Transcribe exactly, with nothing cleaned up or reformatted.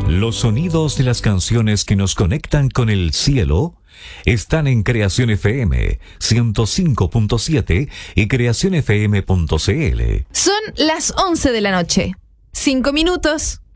Los sonidos de las canciones que nos conectan con el cielo están en Creación F M ciento cinco punto siete y creación f m punto c l. Son las once de la noche. Cinco minutos.